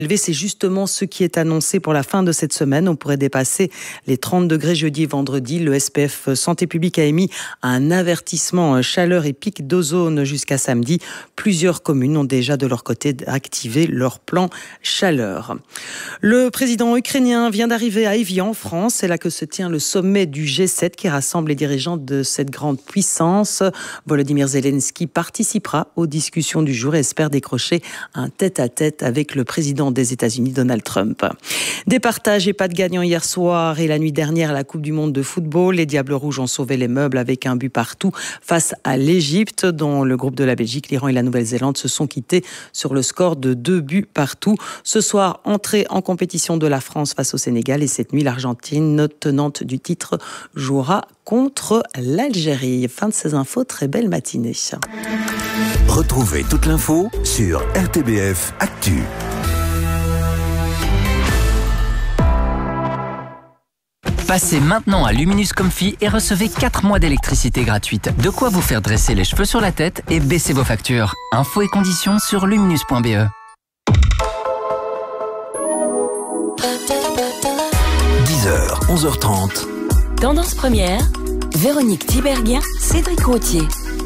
C'est justement ce qui est annoncé pour la fin de cette semaine. On pourrait dépasser les 30 degrés jeudi et vendredi. Le SPF Santé publique a émis un avertissement chaleur et pic d'ozone jusqu'à samedi. Plusieurs communes ont déjà de leur côté activé leur plan chaleur. Le président ukrainien vient d'arriver à Évian en France. C'est là que se tient le sommet du G7 qui rassemble les dirigeants de cette grande puissance. Volodymyr Zelensky participera aux discussions du jour et espère décrocher un tête-à-tête avec le président des États-Unis, Donald Trump. Des partages et pas de gagnant hier soir et la nuit dernière à la Coupe du Monde de football. Les Diables Rouges ont sauvé les meubles avec un but partout face à l'Égypte, dont le groupe de la Belgique, l'Iran et la Nouvelle-Zélande se sont quittés sur le score de 2 buts partout. Ce soir, entrée en compétition de la France face au Sénégal et cette nuit, l'Argentine, tenante du titre, jouera contre l'Algérie. Fin de ces infos, très belle matinée. Retrouvez toute l'info sur RTBF Actu. Passez maintenant à Luminus Comfy et recevez 4 mois d'électricité gratuite. De quoi vous faire dresser les cheveux sur la tête et baisser vos factures. Infos et conditions sur luminus.be. 10h, 11h30. Tendance première, Véronique Tiberghien, Cédric Rottier.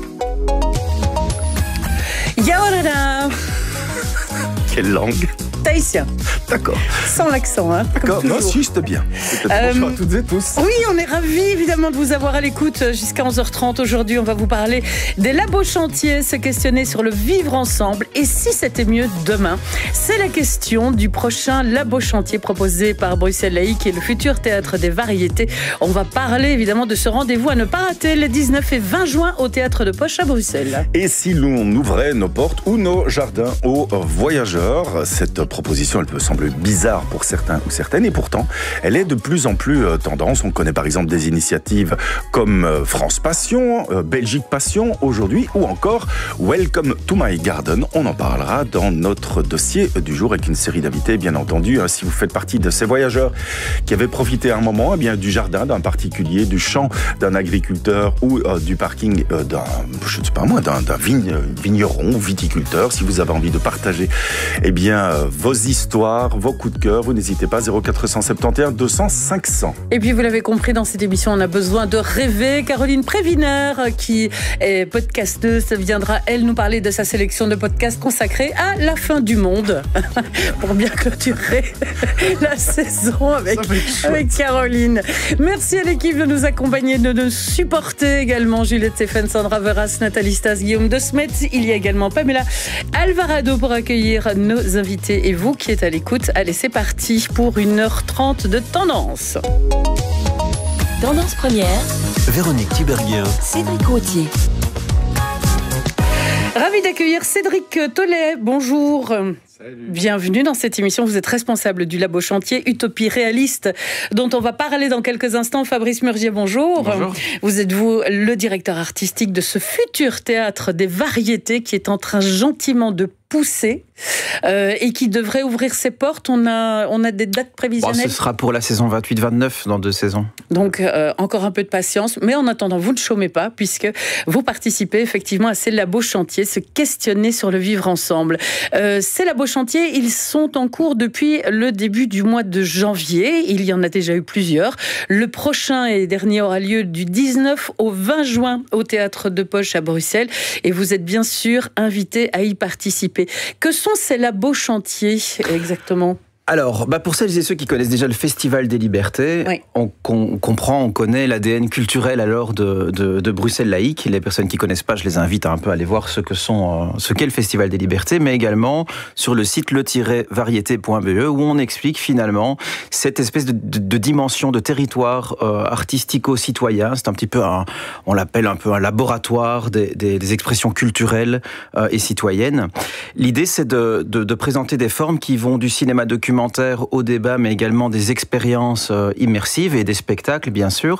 Yaolada. Quelle langue? Tahitien. D'accord. Sans l'accent, hein. D'accord, non, si, c'était bien. Bonjour à toutes et tous. Oui, on est ravis évidemment de vous avoir à l'écoute jusqu'à 11h30. Aujourd'hui, on va vous parler des labos chantiers, se questionner sur le vivre ensemble. Et si c'était mieux demain? C'est la question du prochain labo chantier proposé par Bruxelles Laïque et le futur théâtre des variétés. On va parler évidemment de ce rendez-vous à ne pas rater les 19 et 20 juin au théâtre de Poche à Bruxelles. Et si l'on ouvrait nos portes ou nos jardins aux voyageurs? Cette proposition, elle peut sembler bizarre pour certains ou certaines, et pourtant, elle est de plus en plus tendance. On connaît par exemple des initiatives comme France Passion, Belgique Passion aujourd'hui, ou encore Welcome to my garden. On en parlera dans notre dossier du jour avec une série d'invités, bien entendu. Si vous faites partie de ces voyageurs qui avaient profité à un moment du jardin d'un particulier, du champ d'un agriculteur ou du parking d'un vigneron ou viticulteur, si vous avez envie de partager vos histoires, vos coups de cœur, vous n'hésitez pas, 0471 200 500. Et puis vous l'avez compris, dans cette émission, on a besoin de rêver. Caroline Préviner, qui est podcasteuse, viendra, elle, nous parler de sa sélection de podcasts consacrés à la fin du monde, pour bien clôturer la saison avec Caroline. Merci à l'équipe de nous accompagner, de nous supporter également. Juliette Stéphane, Sandra Veras, Nathalie Stas, Guillaume de Smet. Il y a également Pamela Alvarado pour accueillir nos invités et vous qui êtes à l'écoute. Allez, c'est parti pour 1h30 de Tendance. Tendance première, Véronique Tiberghien, Cédric Rottier. Ravi d'accueillir Cédric Tollet. Bonjour. Salut. Bienvenue dans cette émission. Vous êtes responsable du labo chantier Utopie Réaliste, dont on va parler dans quelques instants. Fabrice Murgier, bonjour. Bonjour. Vous êtes le directeur artistique de ce futur théâtre des variétés qui est en train gentiment de pousser et qui devrait ouvrir ses portes. On a des dates prévisionnelles. Ce sera pour la saison 28-29 dans 2 saisons. Donc encore un peu de patience, mais en attendant, vous ne chômez pas puisque vous participez effectivement à ces labos chantiers, se questionner sur le vivre ensemble. Ces labos chantiers, ils sont en cours depuis le début du mois de janvier. Il y en a déjà eu plusieurs. Le prochain et dernier aura lieu du 19 au 20 juin au théâtre de Poche à Bruxelles et vous êtes bien sûr invité à y participer. Que sont ces labos chantiers exactement ? Alors, pour celles et ceux qui connaissent déjà le Festival des Libertés, oui. on connaît l'ADN culturel alors de Bruxelles Laïque. Les personnes qui connaissent pas, je les invite à un peu aller voir ce qu'est le Festival des Libertés, mais également sur le site le-variété.be où on explique finalement cette espèce de dimension de territoire artistico-citoyen. C'est un petit peu on l'appelle un peu un laboratoire des expressions culturelles et citoyennes. L'idée, c'est de présenter des formes qui vont du cinéma documentaire documentaire, au débat, mais également des expériences immersives et des spectacles, bien sûr,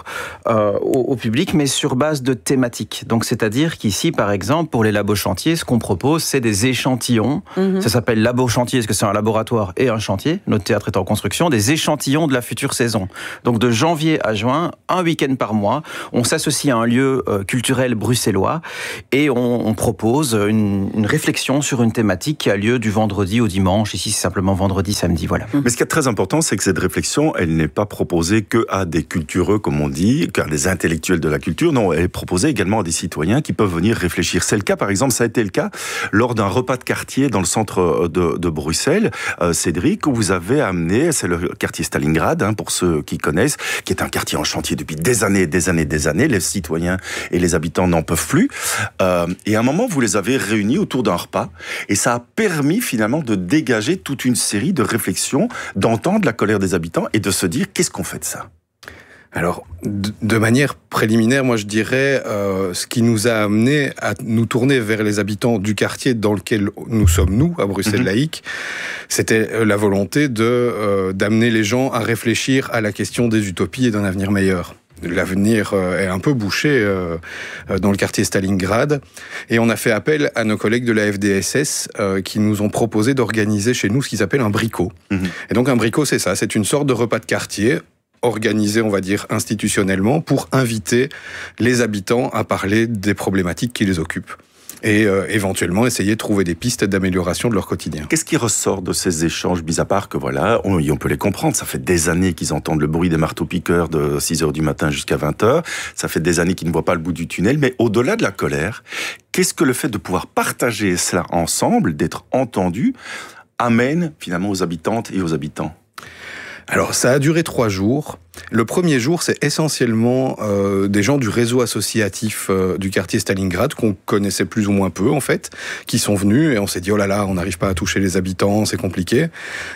au public, mais sur base de thématiques. Donc, c'est-à-dire qu'ici, par exemple, pour les labos chantiers, ce qu'on propose, c'est des échantillons. Ça s'appelle labo chantier, parce que c'est un laboratoire et un chantier. Notre théâtre est en construction. Des échantillons de la future saison. Donc, de janvier à juin, un week-end par mois, on s'associe à un lieu culturel bruxellois et on propose une réflexion sur une thématique qui a lieu du vendredi au dimanche. Ici, c'est simplement vendredi, samedi, voilà. Mais ce qui est très important, c'est que cette réflexion, elle n'est pas proposée que à des cultureux, comme on dit, qu'à des intellectuels de la culture. Non, elle est proposée également à des citoyens qui peuvent venir réfléchir. C'est le cas, par exemple, ça a été le cas lors d'un repas de quartier dans le centre de Bruxelles, Cédric, où vous avez amené, c'est le quartier Stalingrad, pour ceux qui connaissent, qui est un quartier en chantier depuis des années. Les citoyens et les habitants n'en peuvent plus. Et à un moment, vous les avez réunis autour d'un repas, et ça a permis finalement de dégager toute une série de réflexions, d'entendre la colère des habitants et de se dire qu'est-ce qu'on fait de ça ? Alors, de manière préliminaire, moi je dirais, ce qui nous a amené à nous tourner vers les habitants du quartier dans lequel nous sommes, nous, à Bruxelles-Laïque, c'était la volonté d'amener les gens à réfléchir à la question des utopies et d'un avenir meilleur. L'avenir est un peu bouché dans le quartier Stalingrad, et on a fait appel à nos collègues de la FDSS qui nous ont proposé d'organiser chez nous ce qu'ils appellent un bricot. Et donc un bricot, c'est ça, c'est une sorte de repas de quartier organisé, on va dire, institutionnellement, pour inviter les habitants à parler des problématiques qui les occupent. Et éventuellement essayer de trouver des pistes d'amélioration de leur quotidien. Qu'est-ce qui ressort de ces échanges, mis à part que voilà, on peut les comprendre, ça fait des années qu'ils entendent le bruit des marteaux-piqueurs de 6h du matin jusqu'à 20h, ça fait des années qu'ils ne voient pas le bout du tunnel, mais au-delà de la colère, qu'est-ce que le fait de pouvoir partager cela ensemble, d'être entendu, amène finalement aux habitantes et aux habitants ? Alors, ça a duré 3 jours. Le premier jour, c'est essentiellement des gens du réseau associatif du quartier Stalingrad, qu'on connaissait plus ou moins peu, en fait, qui sont venus, et on s'est dit, oh là là, on n'arrive pas à toucher les habitants, c'est compliqué.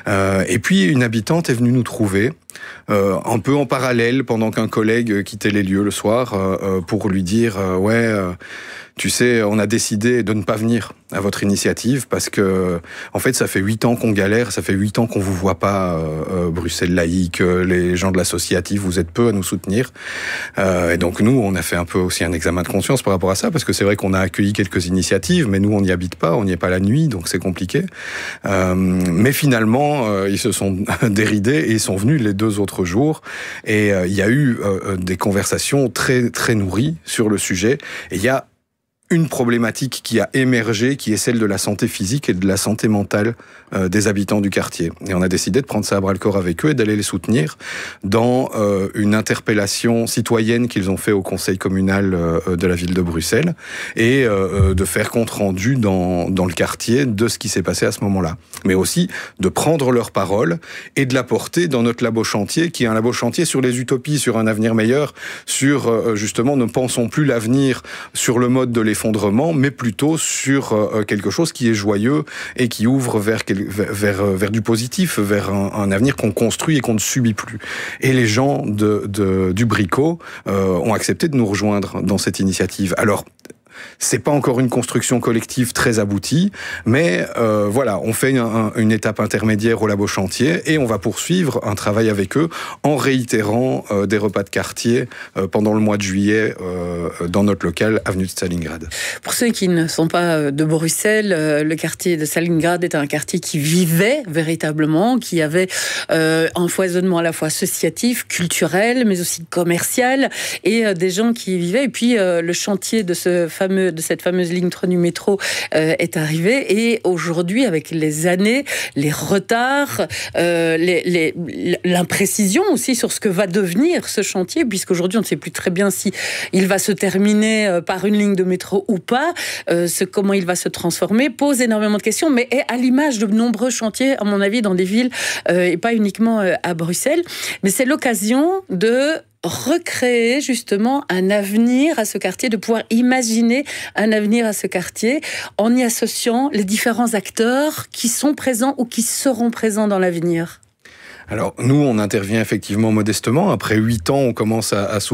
Et puis, une habitante est venue nous trouver, un peu en parallèle, pendant qu'un collègue quittait les lieux le soir, pour lui dire, tu sais, on a décidé de ne pas venir à votre initiative parce que, en fait, ça fait 8 ans qu'on galère, ça fait 8 ans qu'on vous voit pas, Bruxelles-Laïque, les gens de l'associatif, vous êtes peu à nous soutenir. Et donc, nous, on a fait un peu aussi un examen de conscience par rapport à ça, parce que c'est vrai qu'on a accueilli quelques initiatives, mais nous, on n'y habite pas, on n'y est pas la nuit, donc c'est compliqué. Mais finalement, ils se sont déridés et ils sont venus les 2 autres jours. Et il y a eu des conversations très, très nourries sur le sujet. Et il y a une problématique qui a émergé, qui est celle de la santé physique et de la santé mentale des habitants du quartier. Et on a décidé de prendre ça à bras-le-corps avec eux et d'aller les soutenir dans une interpellation citoyenne qu'ils ont fait au conseil communal de la ville de Bruxelles, et de faire compte-rendu dans le quartier de ce qui s'est passé à ce moment-là. Mais aussi de prendre leur parole et de la porter dans notre labo chantier, qui est un labo chantier sur les utopies, sur un avenir meilleur, sur justement ne pensons plus l'avenir sur le mode de l'effondrement, mais plutôt sur quelque chose qui est joyeux et qui ouvre vers du positif, vers un avenir qu'on construit et qu'on ne subit plus. Et les gens du bricot ont accepté de nous rejoindre dans cette initiative. Alors, c'est pas encore une construction collective très aboutie, mais voilà, on fait une étape intermédiaire au labo chantier et on va poursuivre un travail avec eux en réitérant des repas de quartier pendant le mois de juillet dans notre local avenue de Stalingrad. Pour ceux qui ne sont pas de Bruxelles, le quartier de Stalingrad est un quartier qui vivait véritablement, qui avait un foisonnement à la fois associatif, culturel, mais aussi commercial, et des gens qui y vivaient. Et puis le chantier de cette fameuse ligne 3 du métro est arrivé, et aujourd'hui, avec les années, les retards, l'imprécision aussi sur ce que va devenir ce chantier, puisqu'aujourd'hui on ne sait plus très bien si il va se terminer par une ligne de métro ou pas, comment il va se transformer, pose énormément de questions, mais est à l'image de nombreux chantiers, à mon avis, dans des villes, et pas uniquement à Bruxelles. Mais c'est l'occasion de recréer justement un avenir à ce quartier, de pouvoir imaginer un avenir à ce quartier en y associant les différents acteurs qui sont présents ou qui seront présents dans l'avenir. Alors, nous, on intervient effectivement modestement. Après 8 ans, on commence à s'ouvrir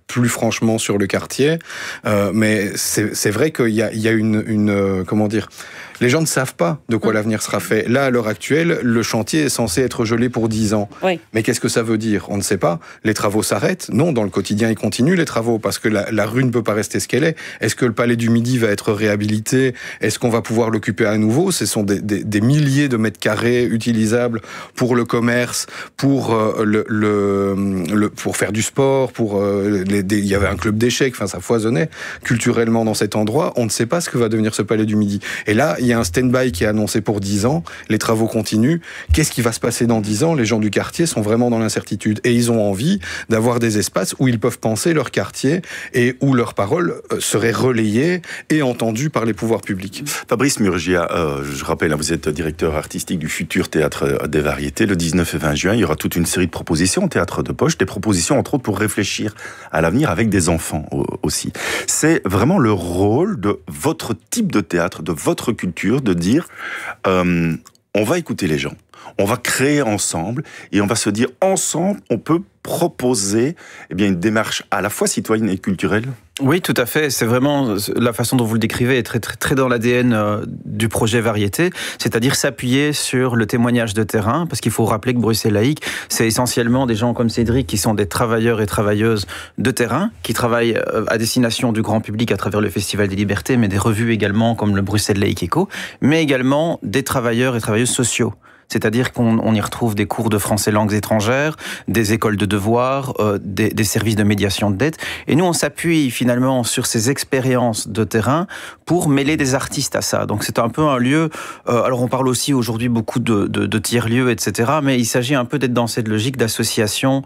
plus franchement sur le quartier. Mais c'est vrai qu'il y a une comment dire, les gens ne savent pas de quoi l'avenir sera fait. Là, à l'heure actuelle, le chantier est censé être gelé pour 10 ans. Oui. Mais qu'est-ce que ça veut dire? On ne sait pas. Les travaux s'arrêtent? Non, dans le quotidien, ils continuent, les travaux, parce que la rue ne peut pas rester ce qu'elle est. Est-ce que le Palais du Midi va être réhabilité? Est-ce qu'on va pouvoir l'occuper à nouveau? Ce sont des milliers de mètres carrés utilisables pour le commerce, pour pour faire du sport, il y avait un club d'échecs, enfin, ça foisonnait culturellement dans cet endroit. On ne sait pas ce que va devenir ce Palais du Midi. Et là, il y a un stand-by qui est annoncé pour 10 ans, les travaux continuent. Qu'est-ce qui va se passer dans 10 ans? Les gens du quartier sont vraiment dans l'incertitude. Et ils ont envie d'avoir des espaces où ils peuvent penser leur quartier et où leurs paroles seraient relayées et entendues par les pouvoirs publics. Fabrice Murgia, je rappelle, vous êtes directeur artistique du futur Théâtre des Variétés. Le 19 et 20 juin, il y aura toute une série de propositions au Théâtre de Poche, des propositions entre autres pour réfléchir à l'avenir avec des enfants aussi. C'est vraiment le rôle de votre type de théâtre, de votre culture, de dire on va écouter les gens, on va créer ensemble et on va se dire ensemble on peut proposer une démarche à la fois citoyenne et culturelle. Oui, tout à fait. C'est vraiment la façon dont vous le décrivez est très, très, très dans l'ADN du projet Variété, c'est-à-dire s'appuyer sur le témoignage de terrain, parce qu'il faut rappeler que Bruxelles Laïque, c'est essentiellement des gens comme Cédric qui sont des travailleurs et travailleuses de terrain, qui travaillent à destination du grand public à travers le Festival des Libertés, mais des revues également comme le Bruxelles Laïque Echo, mais également des travailleurs et travailleuses sociaux. C'est-à-dire qu'on y retrouve des cours de français langues étrangères, des écoles de devoirs, des services de médiation de dette. Et nous, on s'appuie finalement sur ces expériences de terrain pour mêler des artistes à ça. Donc c'est un peu un lieu... alors on parle aussi aujourd'hui beaucoup de tiers-lieux, etc. Mais il s'agit un peu d'être dans cette logique d'association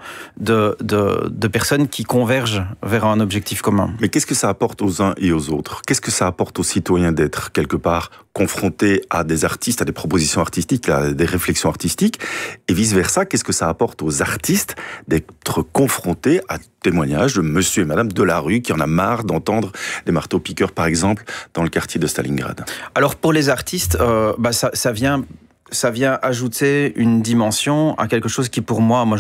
de personnes qui convergent vers un objectif commun. Mais qu'est-ce que ça apporte aux uns et aux autres? Qu'est-ce que ça apporte aux citoyens d'être quelque part confrontés à des artistes, à des propositions artistiques, à des réflexions artistiques, et vice-versa, qu'est-ce que ça apporte aux artistes d'être confrontés à témoignages de monsieur et madame de la rue qui en a marre d'entendre des marteaux-piqueurs, par exemple, dans le quartier de Stalingrad? Alors pour les artistes, ça vient ajouter une dimension à quelque chose qui, pour moi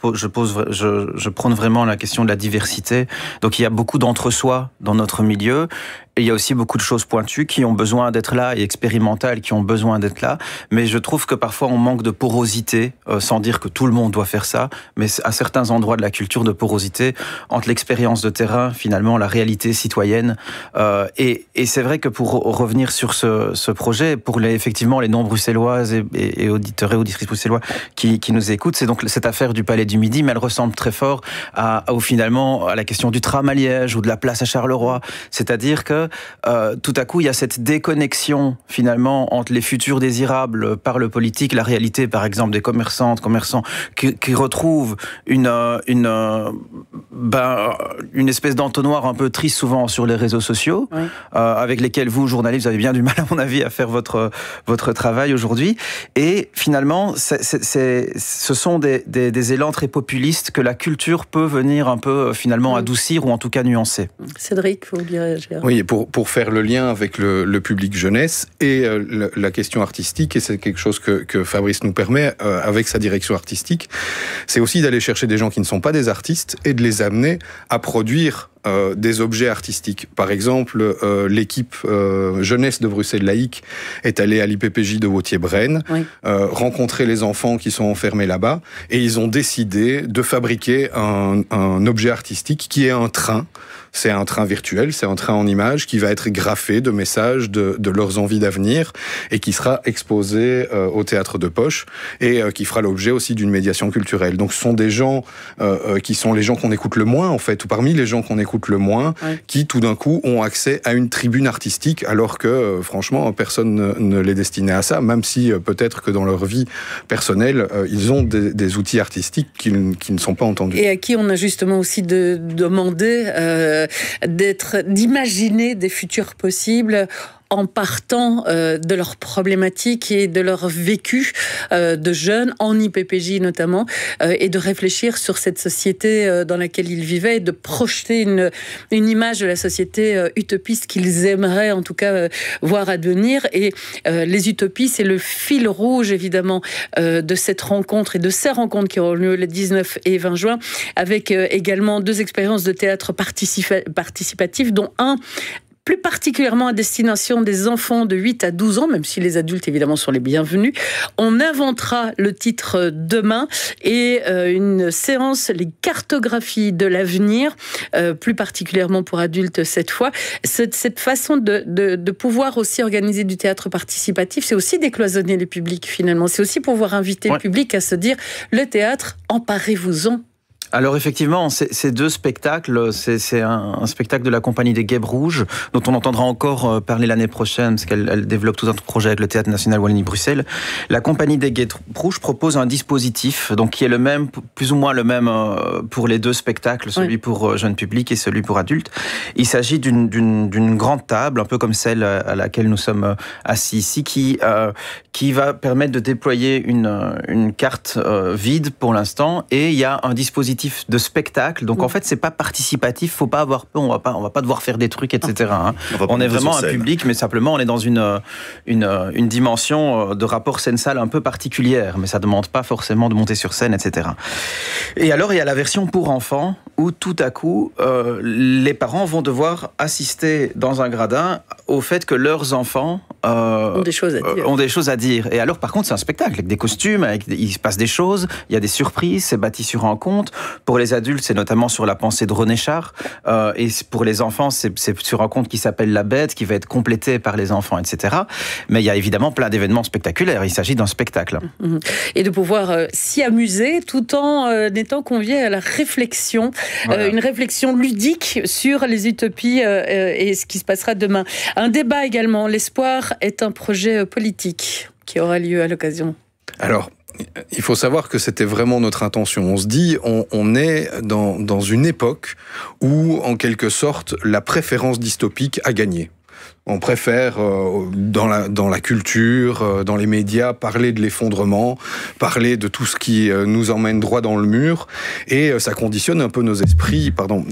je prône vraiment la question de la diversité. Donc il y a beaucoup d'entre-soi dans notre milieu. Et il y a aussi beaucoup de choses pointues qui ont besoin d'être là et expérimentales qui ont besoin d'être là. Mais je trouve que parfois on manque de porosité, sans dire que tout le monde doit faire ça, mais à certains endroits de la culture de porosité entre l'expérience de terrain, finalement la réalité citoyenne. Et c'est vrai que pour revenir sur ce projet, pour effectivement les non-bruxelloises et auditeurs et auditrices bruxellois qui nous écoutent, c'est donc cette affaire du Palais du Midi, mais elle ressemble très fort finalement à la question du tram à Liège ou de la place à Charleroi. C'est-à-dire que tout à coup, il y a cette déconnexion finalement entre les futurs désirables par le politique, la réalité par exemple des commerçants qui retrouvent une espèce d'entonnoir un peu triste souvent sur les réseaux sociaux, oui. Avec lesquels vous, journalistes, vous avez bien du mal à mon avis à faire votre travail aujourd'hui. Et finalement, ce sont des élans très populistes que la culture peut venir un peu finalement adoucir ou en tout cas nuancer. Cédric, vous voulez réagir? Oui, pour faire le lien avec le public jeunesse et la question artistique, et c'est quelque chose que Fabrice nous permet avec sa direction artistique, c'est aussi d'aller chercher des gens qui ne sont pas des artistes et de les amener à produire des objets artistiques. Par exemple, l'équipe jeunesse de Bruxelles Laïque est allée à l'IPPJ de Wauthier-Braine, oui. Rencontrer les enfants qui sont enfermés là-bas, et ils ont décidé de fabriquer un objet artistique qui est un train. C'est un train virtuel, c'est un train en images qui va être graffé de messages de leurs envies d'avenir et qui sera exposé au Théâtre de Poche et qui fera l'objet aussi d'une médiation culturelle. Donc ce sont des gens qui sont les gens qu'on écoute le moins en fait, ou parmi les gens qu'on écoute le moins, oui. Qui tout d'un coup ont accès à une tribune artistique alors que franchement personne ne les destinait à ça, même si peut-être que dans leur vie personnelle ils ont des outils artistiques qui ne sont pas entendus. Et à qui on a justement aussi demandé d'imaginer des futurs possibles en partant de leurs problématiques et de leur vécu de jeunes, en IPPJ notamment, et de réfléchir sur cette société dans laquelle ils vivaient, et de projeter une image de la société utopiste qu'ils aimeraient en tout cas voir advenir. Et les utopies, c'est le fil rouge évidemment de cette rencontre et de ces rencontres qui auront lieu les 19 et 20 juin, avec également 2 expériences de théâtre participatif, dont un plus particulièrement à destination des enfants de 8 à 12 ans, même si les adultes, évidemment, sont les bienvenus. On inventera le titre demain et une séance, les cartographies de l'avenir, plus particulièrement pour adultes cette fois. Cette façon de pouvoir aussi organiser du théâtre participatif, c'est aussi décloisonner les publics, finalement. C'est aussi pouvoir inviter le public à se dire, le théâtre, emparez-vous-en. Alors effectivement, ces 2 spectacles, c'est un spectacle de la compagnie des Guêpes Rouges, dont on entendra encore parler l'année prochaine, parce qu'elle développe tout un projet avec le Théâtre National Wallonie-Bruxelles. La compagnie des Guêpes Rouges propose un dispositif, donc qui est le même, plus ou moins le même pour les 2 spectacles, celui pour jeune public et celui pour adultes. Il s'agit d'une grande table, un peu comme celle à laquelle nous sommes assis ici, qui va permettre de déployer une carte vide pour l'instant, et il y a un dispositif de spectacle. Donc en fait, c'est pas participatif, faut pas avoir peur, on va pas devoir faire des trucs, etc. On est vraiment un public, mais simplement on est dans une dimension de rapport scène-salle un peu particulière, mais ça demande pas forcément de monter sur scène, etc. Et alors il y a la version pour enfants, où tout à coup, les parents vont devoir assister dans un gradin au fait que leurs enfants ont des choses à dire. Et alors, par contre, c'est un spectacle avec des costumes, il se passe des choses, il y a des surprises, c'est bâti sur un conte. Pour les adultes, c'est notamment sur la pensée de René Char. Et pour les enfants, c'est sur un conte qui s'appelle La Bête, qui va être complété par les enfants, etc. Mais il y a évidemment plein d'événements spectaculaires. Il s'agit d'un spectacle. Et de pouvoir s'y amuser tout en étant convié à la réflexion. Voilà. Une réflexion ludique sur les utopies et ce qui se passera demain. Un débat également. L'espoir est un projet politique qui aura lieu à l'occasion. Alors, il faut savoir que c'était vraiment notre intention. On se dit, on est dans une époque où, en quelque sorte, la préférence dystopique a gagné. On préfère, dans la culture, dans les médias, parler de l'effondrement, parler de tout ce qui nous emmène droit dans le mur, et ça conditionne un peu nos esprits,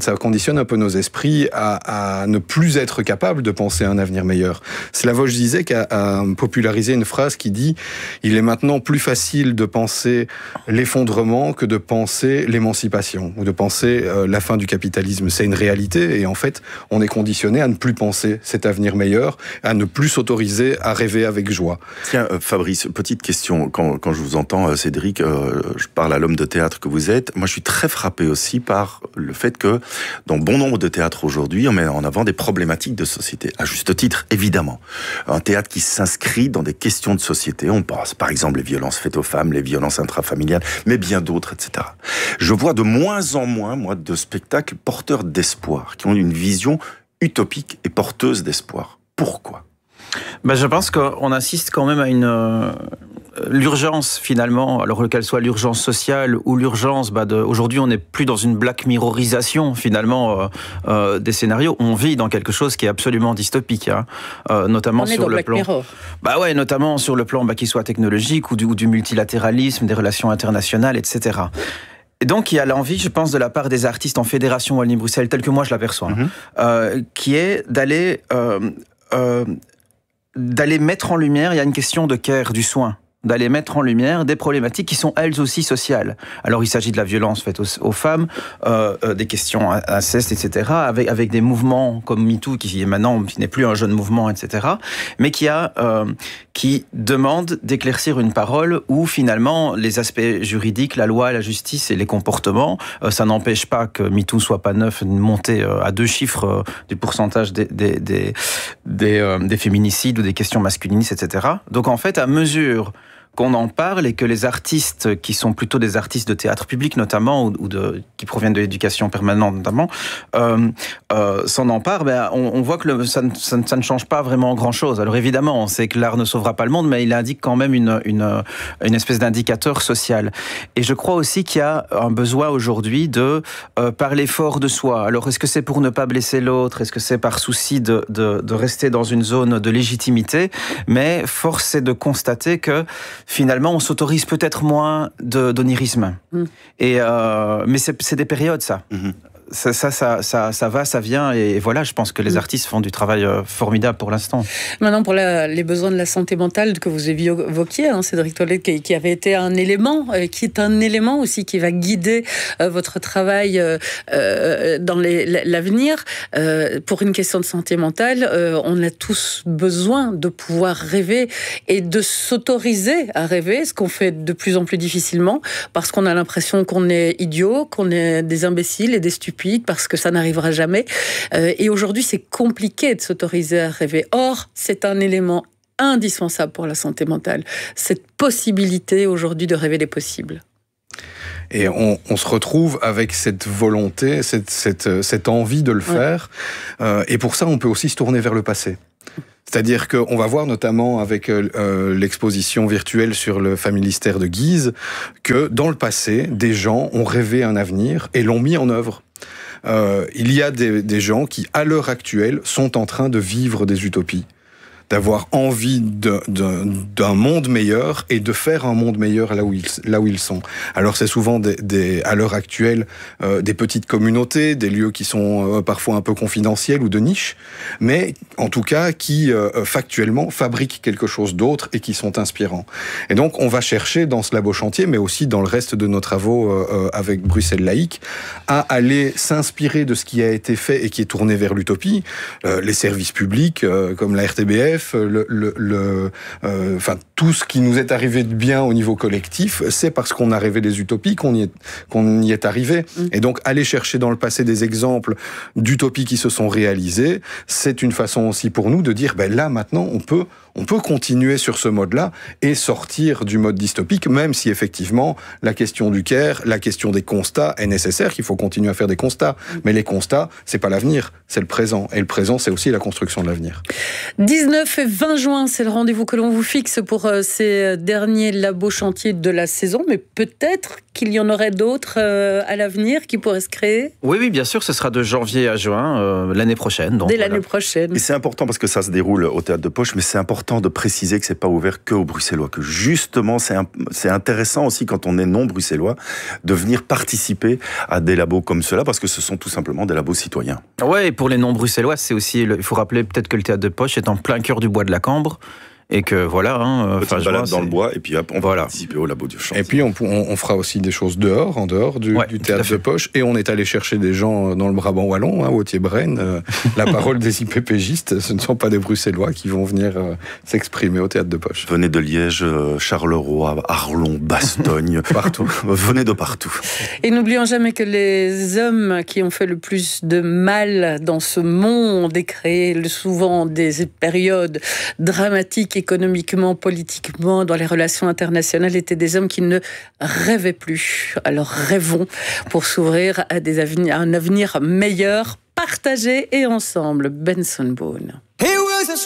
à ne plus être capable de penser à un avenir meilleur. Slavoj Žižek a popularisé une phrase qui dit « Il est maintenant plus facile de penser l'effondrement que de penser l'émancipation, ou de penser la fin du capitalisme. » C'est une réalité, et en fait, on est conditionné à ne plus penser cet avenir meilleur, à ne plus s'autoriser à rêver avec joie. Tiens, Fabrice, petite question. Quand je vous entends, Cédric, je parle à l'homme de théâtre que vous êtes. Moi, je suis très frappé aussi par le fait que dans bon nombre de théâtres aujourd'hui, on met en avant des problématiques de société. À juste titre, évidemment. Un théâtre qui s'inscrit dans des questions de société. On pense, par exemple, les violences faites aux femmes, les violences intrafamiliales, mais bien d'autres, etc. Je vois de moins en moins, moi, de spectacles porteurs d'espoir, qui ont une vision utopique et porteuse d'espoir. Pourquoi ? Je pense qu'on assiste quand même à l'urgence finalement, alors qu'elle soit l'urgence sociale ou l'urgence aujourd'hui on n'est plus dans une Black Mirrorisation finalement des scénarios, on vit dans quelque chose qui est absolument dystopique, notamment sur le plan notamment sur le plan qui soit technologique ou du multilatéralisme, des relations internationales, etc. Et donc, il y a l'envie, je pense, de la part des artistes en Fédération Wallonie-Bruxelles, telle que moi je l'aperçois, qui est d'aller mettre en lumière, il y a une question de care, du soin, d'aller mettre en lumière des problématiques qui sont elles aussi sociales. Alors il s'agit de la violence faite aux femmes, des questions inceste, etc., avec des mouvements comme MeToo qui n'est plus un jeune mouvement, etc., mais qui demande d'éclaircir une parole où finalement les aspects juridiques, la loi, la justice et les comportements, ça n'empêche pas que MeToo soit pas neuf, de monter à 2 chiffres du pourcentage des féminicides ou des questions masculinistes, etc. Donc en fait, à mesure qu'on en parle et que les artistes qui sont plutôt des artistes de théâtre public notamment qui proviennent de l'éducation permanente notamment s'en emparent, on voit que ça ne change pas vraiment grand-chose. Alors évidemment, on sait que l'art ne sauvera pas le monde, mais il indique quand même une espèce d'indicateur social. Et je crois aussi qu'il y a un besoin aujourd'hui de parler fort de soi. Alors est-ce que c'est pour ne pas blesser l'autre? Est-ce que c'est par souci de rester dans une zone de légitimité? Mais force est de constater que finalement, on s'autorise peut-être moins d'onirisme. Mais c'est des périodes, ça. Ça va, ça vient, et voilà, je pense que les artistes font du travail formidable pour l'instant. Maintenant, pour les besoins de la santé mentale que vous évoquiez, Cédric Toilette, qui avait été un élément, qui est un élément aussi qui va guider votre travail dans l'avenir. Pour une question de santé mentale, on a tous besoin de pouvoir rêver et de s'autoriser à rêver, ce qu'on fait de plus en plus difficilement, parce qu'on a l'impression qu'on est idiot, qu'on est des imbéciles et des stupides, parce que ça n'arrivera jamais. Et aujourd'hui, c'est compliqué de s'autoriser à rêver. Or, c'est un élément indispensable pour la santé mentale. Cette possibilité aujourd'hui de rêver les possibles. Et on se retrouve avec cette volonté, cette envie de le faire. Et pour ça, on peut aussi se tourner vers le passé. C'est-à-dire qu'on va voir notamment avec l'exposition virtuelle sur le familistère de Guise que dans le passé, des gens ont rêvé un avenir et l'ont mis en œuvre. Il y a des gens qui, à l'heure actuelle, sont en train de vivre des utopies, d'avoir envie d'un monde meilleur et de faire un monde meilleur là où ils sont. Alors c'est souvent à l'heure actuelle des petites communautés, des lieux qui sont parfois un peu confidentiels ou de niche, mais en tout cas qui factuellement fabriquent quelque chose d'autre et qui sont inspirants. Et donc on va chercher dans ce labo chantier, mais aussi dans le reste de nos travaux avec Bruxelles Laïque, à aller s'inspirer de ce qui a été fait et qui est tourné vers l'utopie, les services publics comme la RTBF, tout ce qui nous est arrivé de bien au niveau collectif, c'est parce qu'on a rêvé des utopies qu'on y est arrivé. Et donc, aller chercher dans le passé des exemples d'utopies qui se sont réalisées, c'est une façon aussi pour nous de dire, là, maintenant, on peut continuer sur ce mode-là et sortir du mode dystopique, même si effectivement, la question du care, la question des constats est nécessaire, qu'il faut continuer à faire des constats. Mais les constats, c'est pas l'avenir, c'est le présent. Et le présent, c'est aussi la construction de l'avenir. 19 et 20 juin, c'est le rendez-vous que l'on vous fixe pour ces derniers labos chantiers de la saison, mais peut-être qu'il y en aurait d'autres à l'avenir qui pourraient se créer. Oui, bien sûr, ce sera de janvier à juin, l'année prochaine. Donc, dès l'année prochaine. Et c'est important parce que ça se déroule au Théâtre de Poche, mais c'est important de préciser que c'est pas ouvert que aux Bruxellois, que justement c'est intéressant aussi quand on est non bruxellois de venir participer à des labos comme cela, parce que ce sont tout simplement des labos citoyens. Ouais, et pour les non bruxellois, c'est aussi, il faut rappeler peut-être que le Théâtre de Poche est en plein cœur du bois de la Cambre. Et que voilà, petite balade dans le bois, et puis hop, on va participer au labo du chantier. Et puis on fera aussi des choses en dehors du Théâtre de Poche, et on est allé chercher des gens dans le Brabant wallon, au Thiers-Braine. La parole des IPPgistes, ce ne sont pas des Bruxellois qui vont venir s'exprimer au Théâtre de Poche. Venez de Liège, Charleroi, Arlon, Bastogne, partout. Venez de partout. Et n'oublions jamais que les hommes qui ont fait le plus de mal dans ce monde et créé souvent des périodes dramatiques économiquement, politiquement, dans les relations internationales, étaient des hommes qui ne rêvaient plus. Alors rêvons pour s'ouvrir à un avenir meilleur, partagé et ensemble. Benson Boone.